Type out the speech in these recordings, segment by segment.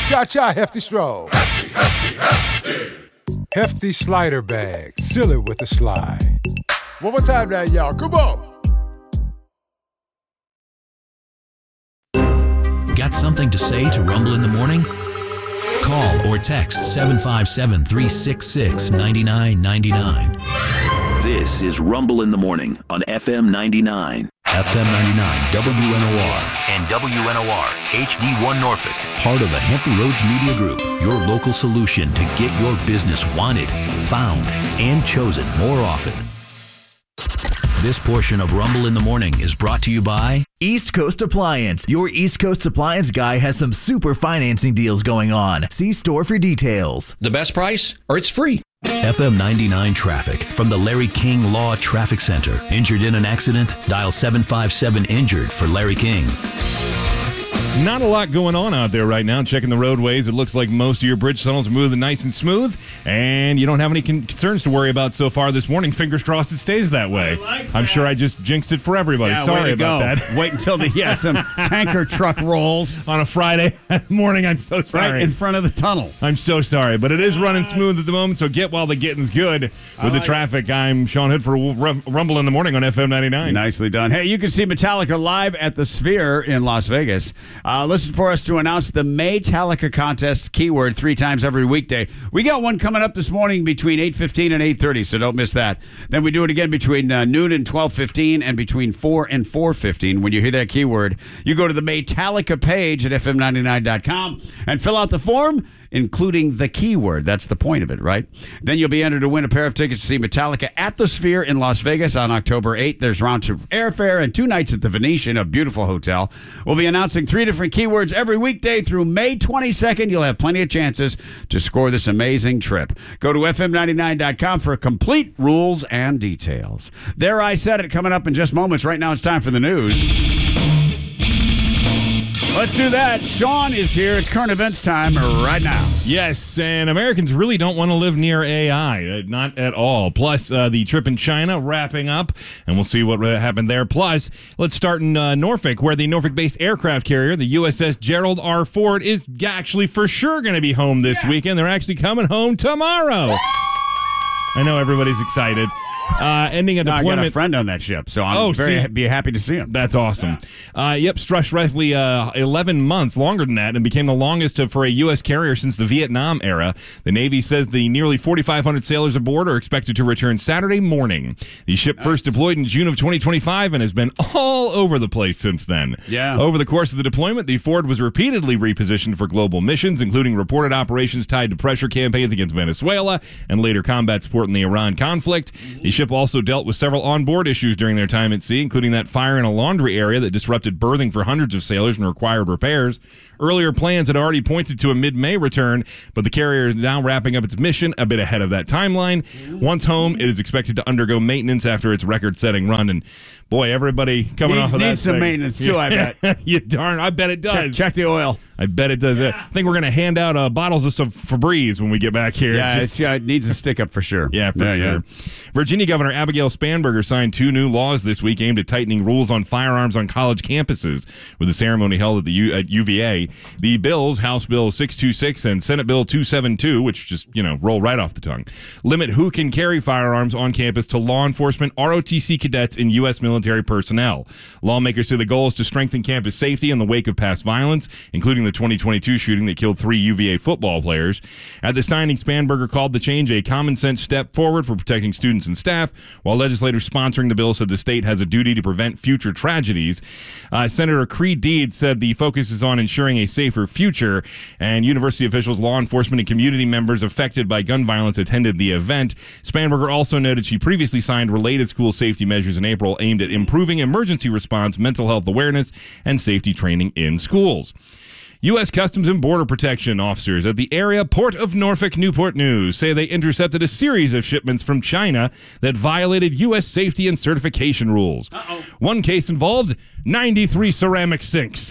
Cha-cha, hefty stroll. Hefty slider bag. Seal it with a slide. One more time now, y'all. Come on. Got something to say to Rumble in the Morning? Call or text 757-366-9999. This is Rumble in the Morning on FM 99. FM 99 WNOR and WNOR HD1 Norfolk. Part of the Hampton Roads Media Group. Your local solution to get your business wanted, found, and chosen more often. This portion of Rumble in the Morning is brought to you by East Coast Appliance. Your East Coast Appliance guy has some super financing deals going on. See store for details. The best price, or it's free. FM 99 traffic from the Larry King Law Traffic Center. Injured in an accident? Dial 757-INJURED for Larry King. Not a lot going on out there right now. Checking the roadways, it looks like most of your bridge tunnels are moving nice and smooth, and you don't have any concerns to worry about so far this morning. Fingers crossed it stays that way. I'm sure I just jinxed it for everybody. Yeah, sorry about that. Wait until some tanker truck rolls on a Friday morning. I'm so sorry. Right in front of the tunnel. I'm so sorry, but it is running smooth at the moment, so get while the getting's good with the traffic. I'm Sean Hood for Rumble in the Morning on FM 99. Nicely done. Hey, you can see Metallica live at the Sphere in Las Vegas. Listen for us to announce the Maytallica contest keyword 3 times every weekday. We got one coming up this morning between 8:15 and 8:30, so don't miss that. Then we do it again between noon and 12:15 and between 4 and 4:15. When you hear that keyword, you go to the Maytallica page at fm99.com and fill out the form, including the keyword. That's the point of it, right? Then you'll be entered to win a pair of tickets to see Metallica at the Sphere in Las Vegas on October 8th. There's round-trip airfare and 2 nights at the Venetian, a beautiful hotel. We'll be announcing 3 different keywords every weekday through May 22nd. You'll have plenty of chances to score this amazing trip. Go to fm99.com for complete rules and details. There, I said it, coming up in just moments. Right now, it's time for the news. Let's do that. Sean is here. It's current events time right now. Yes, and Americans really don't want to live near AI. Not at all. Plus, the trip in China wrapping up, and we'll see what happened there. Plus, let's start in Norfolk, where the Norfolk-based aircraft carrier, the USS Gerald R. Ford, is actually for sure going to be home this weekend. They're actually coming home tomorrow. I know everybody's excited. Ending a deployment. I got a friend on that ship, so I'm be happy to see him. That's awesome. Stretched roughly 11 months, longer than that, and became the longest for a U.S. carrier since the Vietnam era. The Navy says the nearly 4,500 sailors aboard are expected to return Saturday morning. The ship first deployed in June of 2025 and has been all over the place since then. Yeah. Over the course of the deployment, the Ford was repeatedly repositioned for global missions, including reported operations tied to pressure campaigns against Venezuela and later combat support in the Iran conflict. The ship also dealt with several onboard issues during their time at sea, including that fire in a laundry area that disrupted berthing for hundreds of sailors and required repairs. Earlier plans had already pointed to a mid-May return, but the carrier is now wrapping up its mission a bit ahead of that timeline. Once home, it is expected to undergo maintenance after its record-setting run. And boy, everybody coming off of that needs some maintenance too, I bet. You darn, I bet it does. Check the oil. I bet it does. I think we're going to hand out bottles of some Febreze when we get back here. Yeah, it needs a stick-up for sure. Yeah, for sure. Yeah. Virginia Governor Abigail Spanberger signed 2 new laws this week aimed at tightening rules on firearms on college campuses with a ceremony held at UVA. The bills, House Bill 626 and Senate Bill 272, which just, roll right off the tongue, limit who can carry firearms on campus to law enforcement, ROTC cadets, and U.S. military personnel. Lawmakers say the goal is to strengthen campus safety in the wake of past violence, including the 2022 shooting that killed 3 UVA football players. At the signing, Spanberger called the change a common-sense step forward for protecting students and staff, while legislators sponsoring the bill said the state has a duty to prevent future tragedies. Senator Creed Deeds said the focus is on ensuring a safer future, and university officials, law enforcement, and community members affected by gun violence attended the event. Spanberger also noted she previously signed related school safety measures in April aimed at improving emergency response, mental health awareness, and safety training in schools. U.S. Customs and Border Protection officers at the area port of Norfolk Newport News say they intercepted a series of shipments from China that violated U.S. safety and certification rules. One case involved 93 ceramic sinks.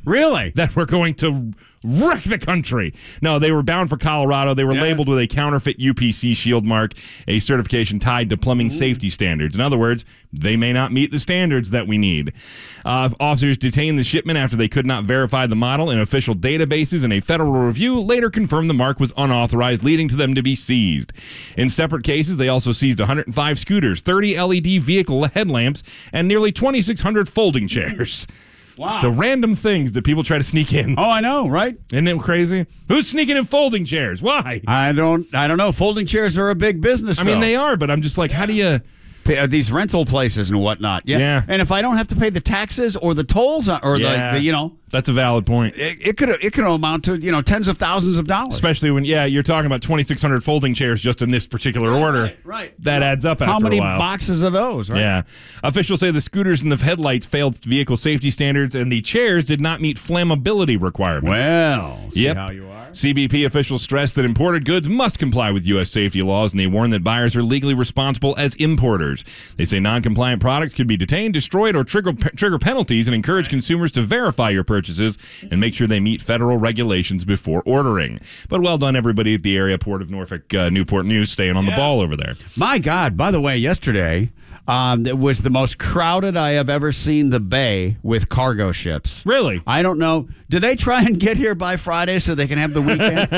Really? that were going to wreck the country. No, they were bound for Colorado. They were labeled with a counterfeit UPC shield mark, a certification tied to plumbing safety standards. In other words, they may not meet the standards that we need. Officers detained the shipment after they could not verify the model in official databases, and a federal review later confirmed the mark was unauthorized, leading to them to be seized. In separate cases, they also seized 105 scooters, 30 LED vehicle headlamps, and nearly 2,600 folding chairs. Wow. The random things that people try to sneak in. Oh, I know, right? Isn't it crazy? Who's sneaking in folding chairs? Why? I don't know. Folding chairs are a big business, I mean, though. they are, but I'm just like, how do you... These rental places and whatnot. Yeah. And if I don't have to pay the taxes or the tolls or the That's a valid point. it could amount to, tens of thousands of dollars. Especially when, you're talking about 2,600 folding chairs just in this particular order. Right. That adds up after How many a while. boxes of those, right? Yeah. Officials say the scooters and the headlights failed vehicle safety standards, and the chairs did not meet flammability requirements. Well, see Yep. how you are. CBP officials stressed that imported goods must comply with U.S. safety laws, and they warn that buyers are legally responsible as importers. They say non-compliant products could be detained, destroyed, or trigger penalties, and encourage consumers to verify your purchases and make sure they meet federal regulations before ordering. But well done, everybody at the area Port of Norfolk, Newport News, staying on the ball over there. My God, by the way, yesterday it was the most crowded I have ever seen the bay with cargo ships. Really? I don't know. Do they try and get here by Friday so they can have the weekend?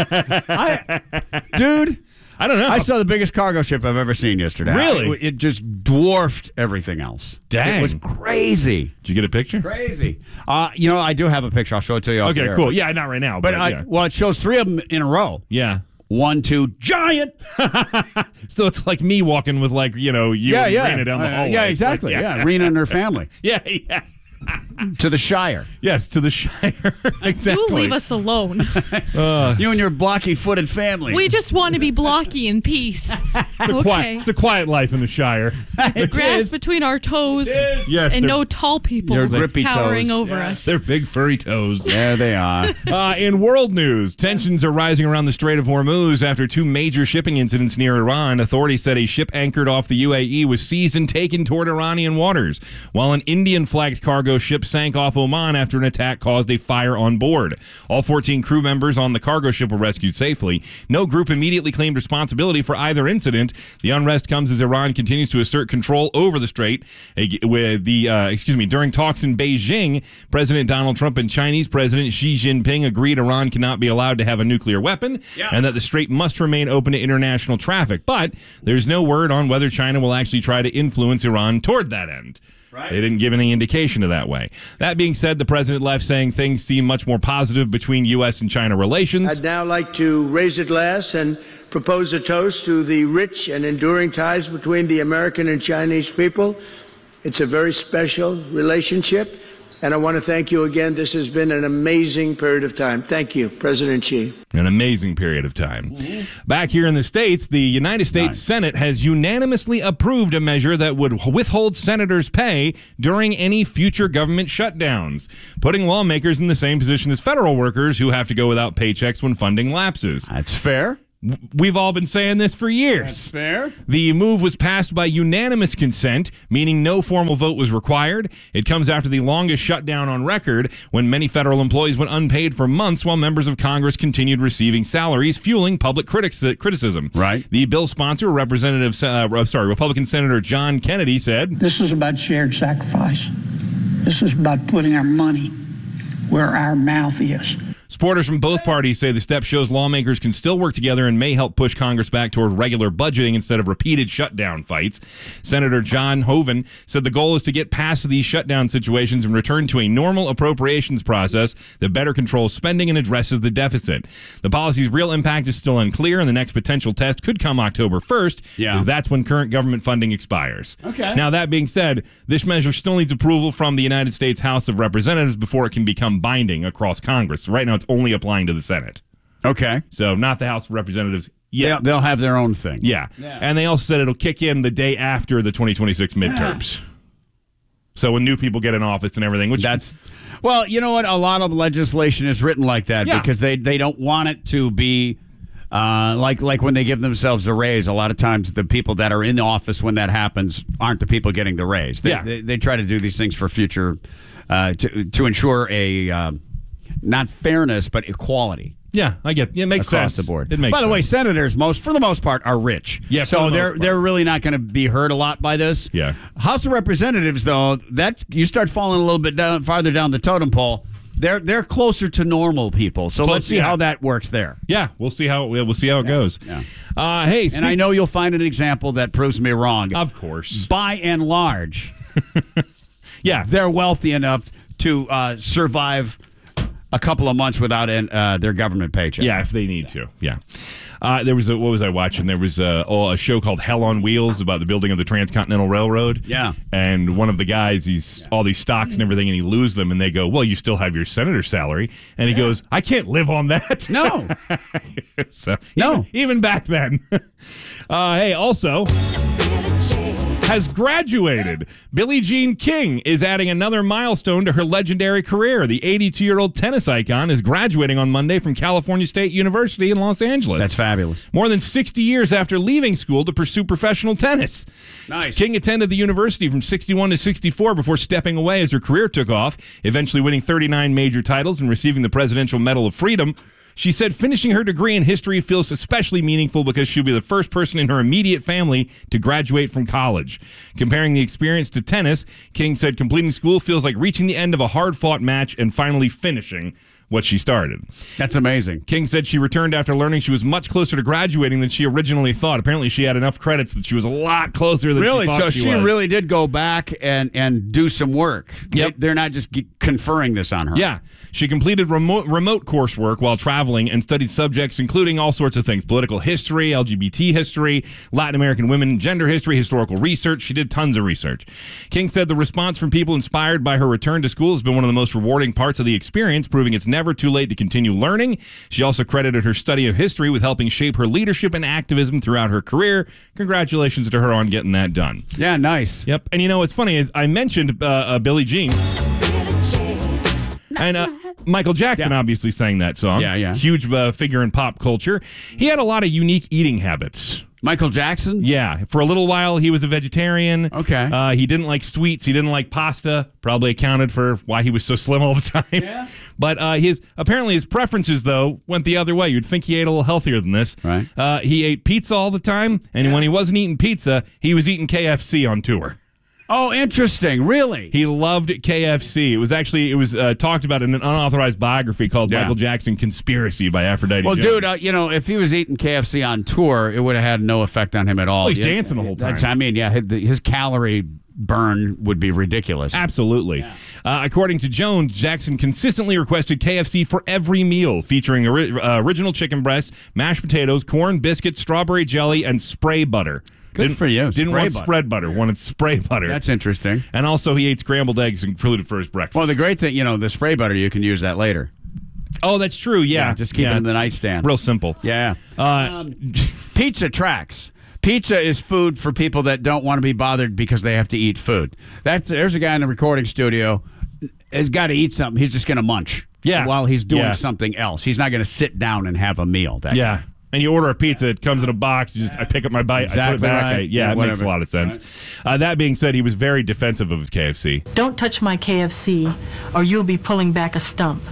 Dude, I don't know. I saw the biggest cargo ship I've ever seen yesterday. Really? It just dwarfed everything else. Dang. It was crazy. Did you get a picture? Crazy. I do have a picture. I'll show it to you off Okay, the air. cool. Yeah, not right now. But yeah. it shows three of them in a row. Yeah. 1, 2, giant. So it's like me walking with you and Rena down the hallway. Yeah, exactly. Yeah, Rena and her family. Yeah. To the Shire. Yes, to the Shire. Exactly. You leave us alone. You and your blocky-footed family. We just want to be blocky in peace. It's a quiet life in the Shire. The grass between our toes Yes, and they're- no tall people Your grippy towering toes. over us. They're big furry toes. There they are. In world news, tensions are rising around the Strait of Hormuz after two major shipping incidents near Iran. Authorities said a ship anchored off the UAE was seized and taken toward Iranian waters, while an Indian-flagged cargo ship sank off Oman after an attack caused a fire on board. All 14 crew members on the cargo ship were rescued safely. No group immediately claimed responsibility for either incident. The unrest comes as Iran continues to assert control over the strait. During talks in Beijing, President Donald Trump and Chinese President Xi Jinping agreed Iran cannot be allowed to have a nuclear weapon and that the strait must remain open to international traffic. But there's no word on whether China will actually try to influence Iran toward that end. Right. They didn't give any indication of that way. That being said, the president left saying things seem much more positive between U.S. and China relations. I'd now like to raise a glass and propose a toast to the rich and enduring ties between the American and Chinese people. It's a very special relationship, and I want to thank you again. This has been an amazing period of time. Thank you, President Xi. An amazing period of time. Back here in the States, the United States Senate has unanimously approved a measure that would withhold senators' pay during any future government shutdowns, putting lawmakers in the same position as federal workers who have to go without paychecks when funding lapses. That's fair. We've all been saying this for years. That's fair. The move was passed by unanimous consent, meaning no formal vote was required. It comes after the longest shutdown on record, when many federal employees went unpaid for months while members of Congress continued receiving salaries, fueling public criticism. Right. The bill sponsor, Republican Senator John Kennedy, said, "This is about shared sacrifice. This is about putting our money where our mouth is." Supporters from both parties say the step shows lawmakers can still work together and may help push Congress back toward regular budgeting instead of repeated shutdown fights. Senator John Hoeven said the goal is to get past these shutdown situations and return to a normal appropriations process that better controls spending and addresses the deficit. The policy's real impact is still unclear, and the next potential test could come October 1st, because that's when current government funding expires. Okay. Now, that being said, this measure still needs approval from the United States House of Representatives before it can become binding across Congress. Right now, it's only applying to the Senate. Okay. So not the House of Representatives yet. They'll have their own thing. Yeah. And they also said it'll kick in the day after the 2026 midterms. So when new people get in office and everything, which well, you know what? A lot of legislation is written like that because they don't want it to be like when they give themselves a raise. A lot of times the people that are in the office when that happens aren't the people getting the raise. They try to do these things for future to ensure a not fairness, but equality. Yeah, I get. It makes across sense the board. It makes By the way, sense. senators, for the most part, are rich. Yeah, so for the most they're part. they're really not going to be hurt a lot by this. Yeah. House of Representatives, though, that you start falling a little bit farther down the totem pole. They're closer to normal people. So let's see how that works there. Yeah, we'll see how it goes. Yeah. Hey, and I know you'll find an example that proves me wrong. Of course. By and large, yeah, they're wealthy enough to survive a couple of months without their government paycheck. Yeah, if they need to. Yeah. There was what was I watching? There was a show called Hell on Wheels about the building of the Transcontinental Railroad. Yeah. And one of the guys, he's all these stocks and everything, and he loses them, and they go, "Well, you still have your senator salary," and he goes, "I can't live on that." No. So no. Even back then. Hey, also. Has graduated. Billie Jean King is adding another milestone to her legendary career. The 82-year-old tennis icon is graduating on Monday from California State University in Los Angeles. That's fabulous. More than 60 years after leaving school to pursue professional tennis. Nice. King attended the university from 61 to 64 before stepping away as her career took off, eventually winning 39 major titles and receiving the Presidential Medal of Freedom. She said finishing her degree in history feels especially meaningful because she'll be the first person in her immediate family to graduate from college. Comparing the experience to tennis, King said completing school feels like reaching the end of a hard-fought match and finally finishing what she started. That's amazing. King said she returned after learning she was much closer to graduating than she originally thought. Apparently, she had enough credits that she was a lot closer than really? she thought So she she was. really did go back and do some work. Yep. They're not just conferring this on her. Yeah. She completed remote coursework while traveling and studied subjects including all sorts of things: political history, LGBT history, Latin American women and gender history, historical research. She did tons of research. King said the response from people inspired by her return to school has been one of the most rewarding parts of the experience, proving it's never too late to continue learning. She also credited her study of history with helping shape her leadership and activism throughout her career. Congratulations to her on getting that done. Yeah, nice. Yep. And you know what's funny is I mentioned Billie Jean. And Michael Jackson obviously sang that song. Yeah, yeah. Huge figure in pop culture. He had a lot of unique eating habits. Michael Jackson? Yeah. For a little while, he was a vegetarian. Okay. He didn't like sweets. He didn't like pasta. Probably accounted for why he was so slim all the time. Yeah. But apparently his preferences, though, went the other way. You'd think he ate a little healthier than this. Right. He ate pizza all the time, and when he wasn't eating pizza, he was eating KFC on tour. Oh, interesting. Really? He loved KFC. It was talked about in an unauthorized biography called Michael Jackson Conspiracy by Aphrodite Well, Jones. dude, if he was eating KFC on tour, it would have had no effect on him at all. Well, he's dancing the whole time. His calorie burn would be ridiculous. Absolutely. Yeah. According to Jones, Jackson consistently requested KFC for every meal, featuring original chicken breasts, mashed potatoes, corn, biscuits, strawberry jelly, and spray butter. Good for you. Didn't want spread butter, wanted spray butter. That's interesting. And also, he ate scrambled eggs included for his breakfast. Well, the great thing, the spray butter, you can use that later. Oh, that's true. Yeah. Just keep it in the nightstand. Real simple. Yeah. Pizza tracks. Pizza is food for people that don't want to be bothered because they have to eat food. There's a guy in the recording studio has got to eat something. He's just going to munch while he's doing something else. He's not going to sit down and have a meal. Yeah. And you order a pizza, it comes in a box. I pick up my bite, I put it back. Right. It makes a lot of sense. Right. That being said, he was very defensive of his KFC. Don't touch my KFC, or you'll be pulling back a stump.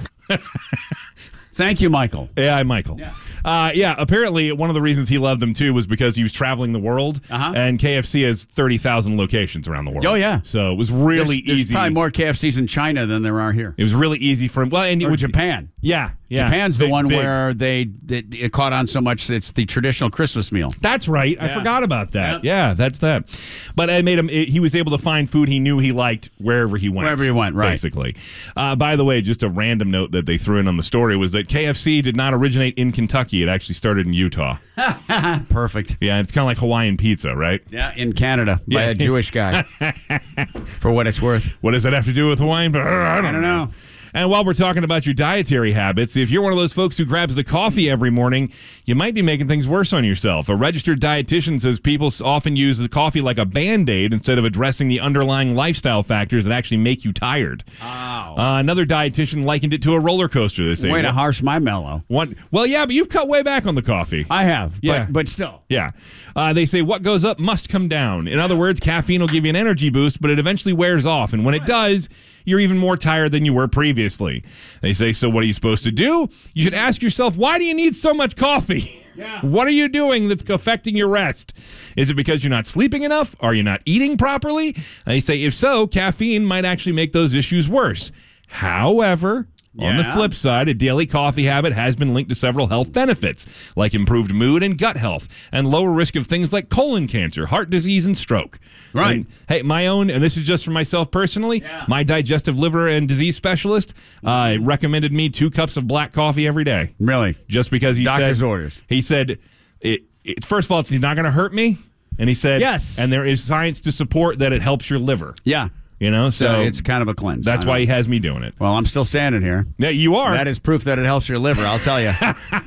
Thank you, Michael. Yeah, Michael. Yeah. Apparently, one of the reasons he loved them, too, was because he was traveling the world, and KFC has 30,000 locations around the world. Oh, yeah. So it was really easy. There's probably more KFCs in China than there are here. It was really easy for him. Well, or Japan. Yeah. Japan's the one where it caught on so much. It's the traditional Christmas meal. That's right. I forgot about that. Yeah, that's that. But it made him. He was able to find food he knew he liked wherever he went. Wherever he went, right? Basically. By the way, just a random note that they threw in on the story was that KFC did not originate in Kentucky. It actually started in Utah. Perfect. Yeah, it's kind of like Hawaiian pizza, right? Yeah, in Canada by a Jewish guy. For what it's worth. What does that have to do with Hawaiian? I don't know. And while we're talking about your dietary habits, if you're one of those folks who grabs the coffee every morning, you might be making things worse on yourself. A registered dietitian says people often use the coffee like a Band-Aid instead of addressing the underlying lifestyle factors that actually make you tired. Wow. Another dietitian likened it to a roller coaster. They say, way to harsh my mellow. Well, yeah, but you've cut way back on the coffee. I have, but still. Yeah. They say what goes up must come down. In other words, caffeine will give you an energy boost, but it eventually wears off. And when it does, you're even more tired than you were previously. They say, so what are you supposed to do? You should ask yourself, why do you need so much coffee? Yeah. What are you doing that's affecting your rest? Is it because you're not sleeping enough? Are you not eating properly? They say, if so, caffeine might actually make those issues worse. However, on the flip side, a daily coffee habit has been linked to several health benefits, like improved mood and gut health, and lower risk of things like colon cancer, heart disease, and stroke. Right. And, hey, my own, and this is just for myself personally, my digestive liver and disease specialist recommended me 2 cups of black coffee every day. Really? Just because he Doctor's said... orders. He said, first of all, it's not going to hurt me. And he said, yes. And there is science to support that it helps your liver. Yeah. You know, so it's kind of a cleanse. That's why he has me doing it. Well, I'm still standing here. Yeah, you are. That is proof that it helps your liver, I'll tell you.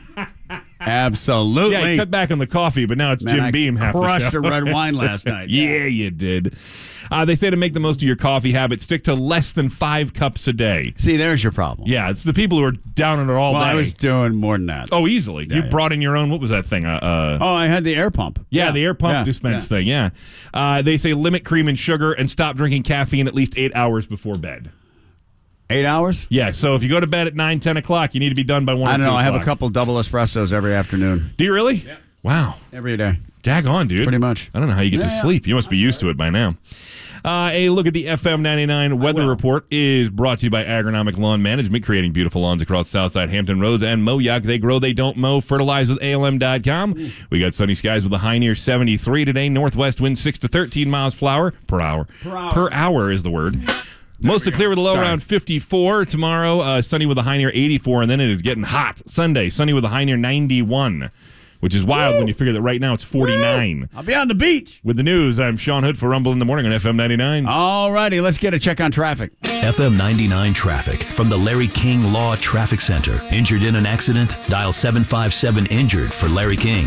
Absolutely. Yeah, you cut back on the coffee, but now it's Man, Jim Beam half the show. crushed a red wine last night. Yeah, you did. They say to make the most of your coffee habit, stick to less than 5 cups a day. See, there's your problem. Yeah, it's the people who are down on it all day. I was doing more than that. Oh, easily. Yeah, you brought in your own, what was that thing? I had the air pump. Yeah, the air pump dispense thing, yeah. They say limit cream and sugar and stop drinking caffeine at least 8 hours before bed. 8 hours? Yeah, so if you go to bed at 9, 10 o'clock, you need to be done by 1 or 2 I don't know. I have a o'clock. couple double espressos every afternoon. Do you really? Yeah. Wow. Every day. Daggone, dude. Pretty much. I don't know how you get to sleep. You must be used to it by now. A look at the FM 99 weather report is brought to you by Agronomic Lawn Management, creating beautiful lawns across Southside Hampton Roads and Moyock. They grow, they don't mow. Fertilize with ALM.com. We got sunny skies with a high near 73 today. Northwest winds 6 to 13 miles per hour. Per hour is the word. Mostly clear with a low around 54. Tomorrow, sunny with a high near 84, and then it is getting hot. Sunday, sunny with a high near 91, which is wild when you figure that right now it's 49. I'll be on the beach. With the news, I'm Sean Hood for Rumble in the Morning on FM 99. All righty, let's get a check on traffic. FM 99 traffic from the Larry King Law Traffic Center. Injured in an accident? Dial 757-INJURED for Larry King.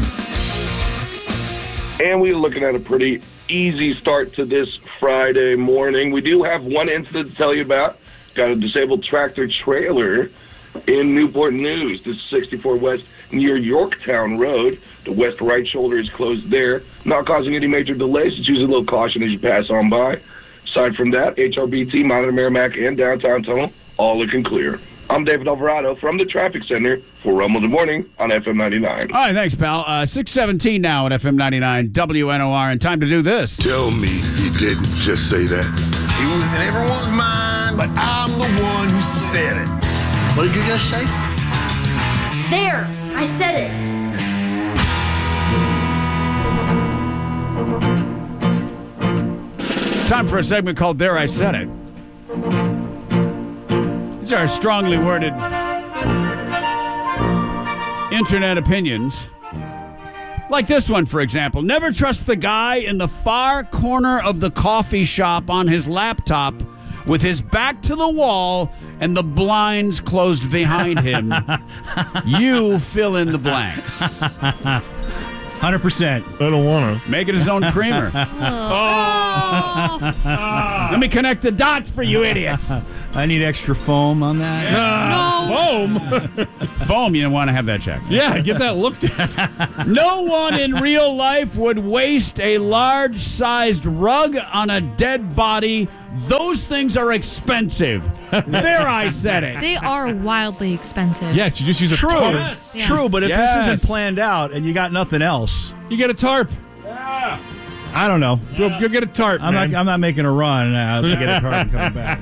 And we're looking at a pretty easy start to this Friday morning. We do have one incident to tell you about. Got a disabled tractor trailer in Newport News. This is 64 West near Yorktown Road. The west right shoulder is closed there, not causing any major delays. Just use a little caution as you pass on by. Aside from that, HRBT, Mount Merrimack, and Downtown Tunnel, all looking clear. I'm David Alvarado from the Traffic Center for Rumble in the Morning on FM 99. All right, thanks, pal. 6:17 now at FM 99 WNOR, and time to do this. Tell me you didn't just say that. It was in everyone's mind, but I'm the one who said it. What did you just say? There, I said it. Time for a segment called There I Said It. These are strongly worded internet opinions. Like this one, for example. Never trust the guy in the far corner of the coffee shop on his laptop with his back to the wall and the blinds closed behind him. You fill in the blanks. 100%. I don't want to. Make it his own creamer. Let me connect the dots for you idiots. I need extra foam on that. Foam? Foam, you don't want to have that checked. Yeah, get that looked at. No one in real life would waste a large-sized rug on a dead body. Those things are expensive. There, I said it. They are wildly expensive. Yes, you just use a tarp. Yes. True, but if this isn't planned out and you got nothing else, you get a tarp. Yeah. I don't know. Go get a tarp. I'm not making a run to get a tarp and coming back.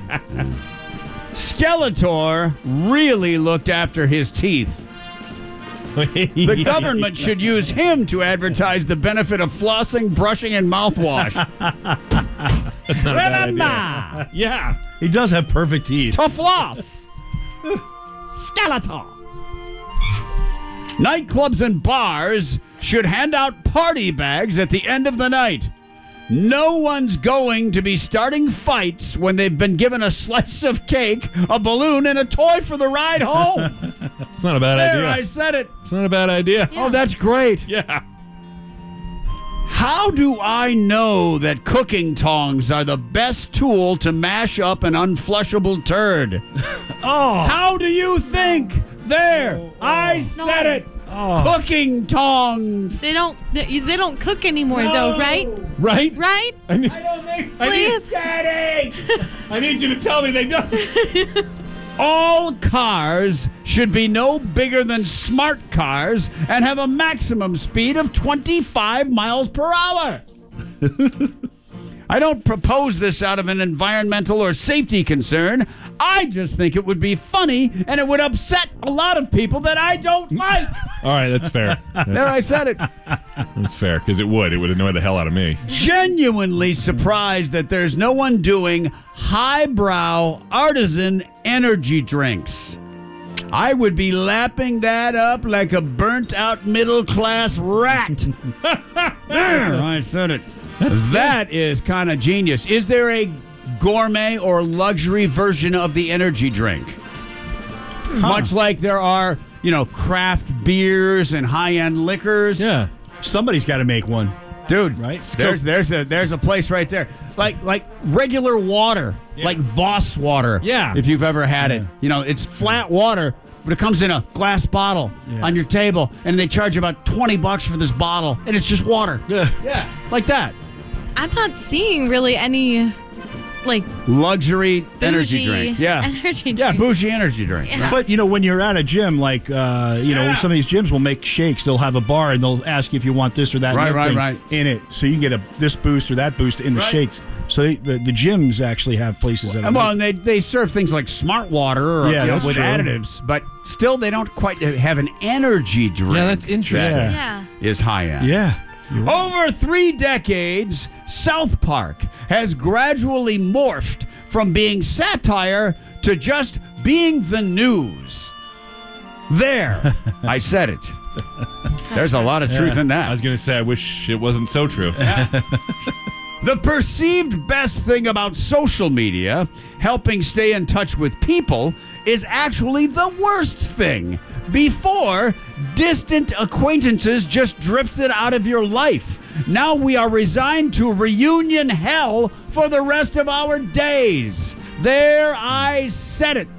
Skeletor really looked after his teeth. The government should use him to advertise the benefit of flossing, brushing, and mouthwash. That's not a bad idea. Yeah. He does have perfect teeth. To floss. Skeletor. Nightclubs and bars should hand out party bags at the end of the night. No one's going to be starting fights when they've been given a slice of cake, a balloon, and a toy for the ride home. It's not a bad idea. There, I said it. It's not a bad idea. Yeah. Oh, that's great. Yeah. How do I know that cooking tongs are the best tool to mash up an unflushable turd? Oh. How do you think? There, I said it. Cooking tongs. They don't cook anymore though, right? Right? Right? I don't think. Please. Daddy. I need you to tell me they don't. All cars should be no bigger than smart cars and have a maximum speed of 25 miles per hour. I don't propose this out of an environmental or safety concern. I just think it would be funny and it would upset a lot of people that I don't like. All right, that's fair. There, I said it. That's fair, because it would annoy the hell out of me. Genuinely surprised that there's no one doing highbrow artisan energy drinks. I would be lapping that up like a burnt-out middle-class rat. There, I said it. That is kind of genius. Is there a gourmet or luxury version of the energy drink? Much like there are, craft beers and high-end liquors. Yeah. Somebody's got to make one. Dude, right? There's a place right there. Like regular water, like Voss water. Yeah. If you've ever had it. It's flat water, but it comes in a glass bottle on your table, and they charge you about $20 for this bottle, and it's just water. Yeah, like that. I'm not seeing really any luxury energy drink. Yeah. Energy drink. Yeah, bougie energy drink. Yeah. But, when you're at a gym, some of these gyms will make shakes. They'll have a bar, and they'll ask you if you want this or that right. in it. So you can get this boost or that boost in the shakes. So the gyms actually have places that and they serve things like smart water or with additives, but still they don't quite have an energy drink. Yeah, that's interesting. Yeah. Is high end. Yeah. Over 3 decades, South Park has gradually morphed from being satire to just being the news. There, I said it. There's a lot of truth in that. I was going to say, I wish it wasn't so true. The perceived best thing about social media, helping stay in touch with people, is actually the worst thing. Before, distant acquaintances just drifted out of your life. Now we are resigned to reunion hell for the rest of our days. There, I said it.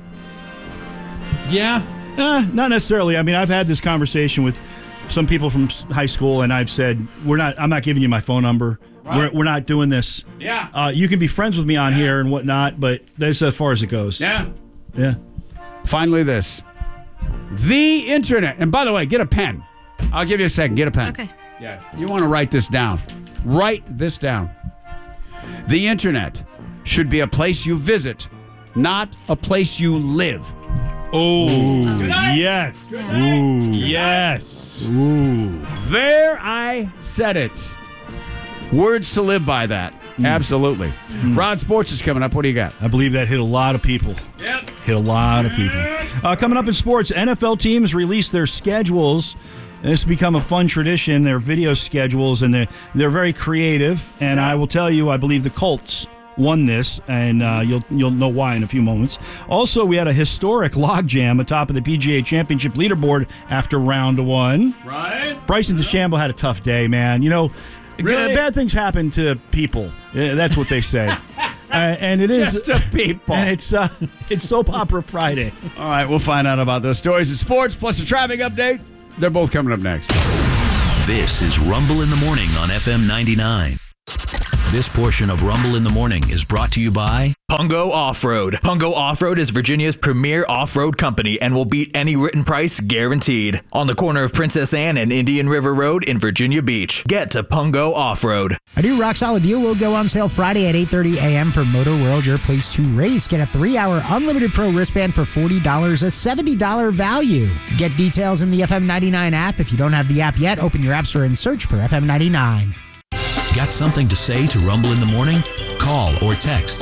Yeah. Not necessarily. I mean, I've had this conversation with some people from high school, and I've said, I'm not giving you my phone number. Right. We're not doing this. Yeah. You can be friends with me on here and whatnot, but that's as far as it goes. Yeah. Yeah. Finally, this. The internet. And by the way, get a pen. I'll give you a second. Get a pen. Okay. Yeah. You want to write this down. Write this down. The internet should be a place you visit, not a place you live. Oh, yes. Ooh. Yes. Ooh. There, I said it. Words to live by that. Absolutely. Rod Sports is coming up. What do you got? I believe that hit a lot of people. Yep. Hit a lot of people. Coming up in sports, NFL teams release their schedules. And this has become a fun tradition, their video schedules, and they're very creative. And I will tell you, I believe the Colts won this, and you'll know why in a few moments. Also, we had a historic logjam atop of the PGA Championship leaderboard after round 1. Right. Bryson DeChambeau had a tough day, man. Really? Bad things happen to people. That's what they say. And it is just to people. And it's Soap Opera Friday. All right, we'll find out about those stories in sports plus a traffic update. They're both coming up next. This is Rumble in the Morning on FM 99. This portion of Rumble in the Morning is brought to you by Pungo Off-Road. Pungo Off-Road is Virginia's premier off-road company and will beat any written price guaranteed. On the corner of Princess Anne and Indian River Road in Virginia Beach. Get to Pungo Off-Road. A new rock solid deal will go on sale Friday at 8:30 a.m. for Motor World, your place to race. Get a 3-hour unlimited pro wristband for $40, a $70 value. Get details in the FM 99 app. If you don't have the app yet, open your app store and search for FM 99. Got something to say to Rumble in the Morning? Call or text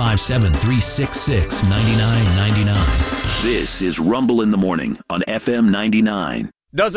757-366-9999. This is Rumble in the Morning on FM 99.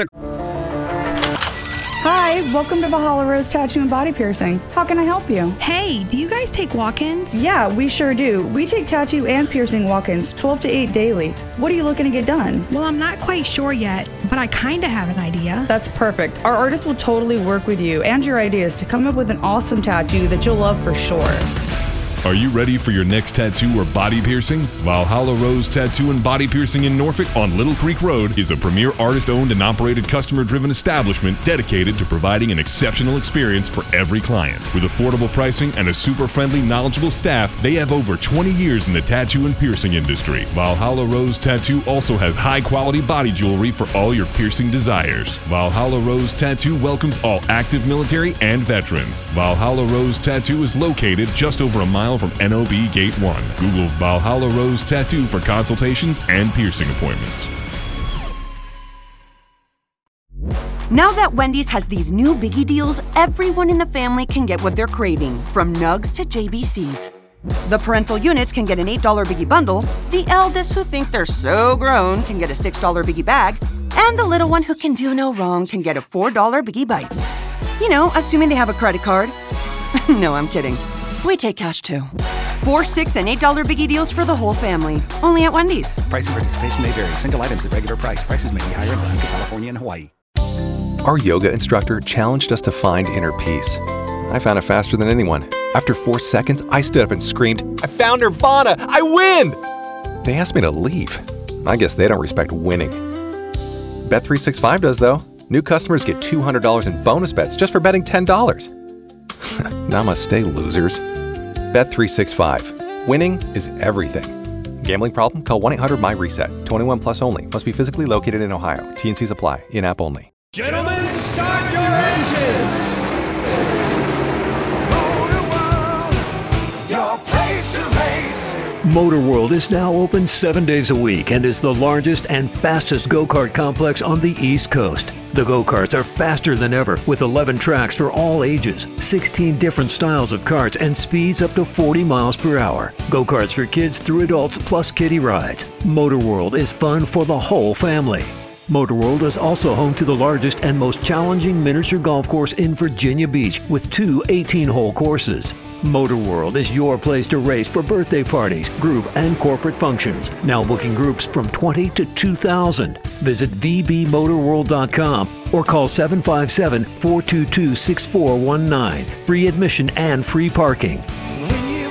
Hi, welcome to Valhalla Rose Tattoo and Body Piercing. How can I help you? Hey, do you guys take walk-ins? Yeah, we sure do. We take tattoo and piercing walk-ins 12 to 8 daily. What are you looking to get done? Well, I'm not quite sure yet, but I kind of have an idea. That's perfect. Our artist will totally work with you and your ideas to come up with an awesome tattoo that you'll love for sure. Are you ready for your next tattoo or body piercing? Valhalla Rose Tattoo and Body Piercing in Norfolk on Little Creek Road is a premier artist-owned and operated customer-driven establishment dedicated to providing an exceptional experience for every client. With affordable pricing and a super friendly, knowledgeable staff, they have over 20 years in the tattoo and piercing industry. Valhalla Rose Tattoo also has high-quality body jewelry for all your piercing desires. Valhalla Rose Tattoo welcomes all active military and veterans. Valhalla Rose Tattoo is located just over a mile from NOB Gate 1. Google Valhalla Rose Tattoo for consultations and piercing appointments. Now that Wendy's has these new biggie deals, everyone in the family can get what they're craving, from nugs to JBCs. The parental units can get an $8 biggie bundle, the eldest who think they're so grown can get a $6 biggie bag, and the little one who can do no wrong can get a $4 biggie bites. You know, assuming they have a credit card. No, I'm kidding. We take cash too. $4, $6, and $8 biggie deals for the whole family. Only at Wendy's. Price and participation may vary. Single items at regular price. Prices may be higher in Alaska, California, and Hawaii. Our yoga instructor challenged us to find inner peace. I found it faster than anyone. After 4 seconds, I stood up and screamed, "I found Nirvana! I win!" They asked me to leave. I guess they don't respect winning. Bet365 does, though. New customers get $200 in bonus bets just for betting $10. Namaste, losers. Bet365. Winning is everything. Gambling problem? Call 1-800-MY-RESET. 21 plus only. Must be physically located in Ohio. T&Cs apply. In-app only. Gentlemen, start your engines. Motor World, your place to race. Motor World is now open 7 days a week and is the largest and fastest go-kart complex on the East Coast. The go-karts are faster than ever, with 11 tracks for all ages, 16 different styles of karts, and speeds up to 40 miles per hour. Go-karts for kids through adults, plus kiddie rides. Motor World is fun for the whole family. Motor World is also home to the largest and most challenging miniature golf course in Virginia Beach, with 2 18-hole courses. Motor World is your place to race for birthday parties, group, and corporate functions. Now booking groups from 20 to 2,000. Visit vbmotorworld.com or call 757-422-6419. Free admission and free parking.